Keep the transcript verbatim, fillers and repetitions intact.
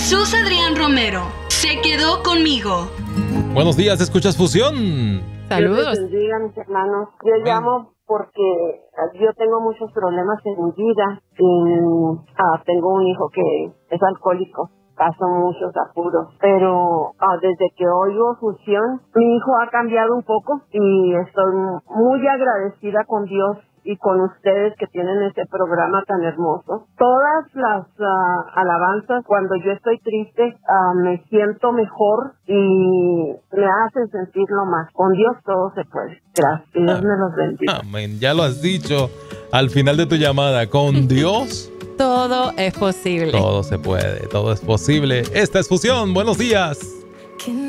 Jesús Adrián Romero, se quedó conmigo. Buenos días, ¿escuchas Fusión? Saludos. Dios les bendiga, mis hermanos. Yo llamo porque yo tengo muchos problemas en mi vida. Y, ah, tengo un hijo que es alcohólico. Paso muchos apuros, pero ah, desde que oigo Fusión, mi hijo ha cambiado un poco y estoy muy agradecida con Dios y con ustedes que tienen este programa tan hermoso. Todas las uh, alabanzas, cuando yo estoy triste, uh, me siento mejor y me hacen sentirlo más. Con Dios todo se puede. Gracias. Y Dios me los bendiga. Amén. Ya lo has dicho al final de tu llamada. Con Dios todo es posible. todo se puede, todo es posible. Esta es Fusión. Buenos días.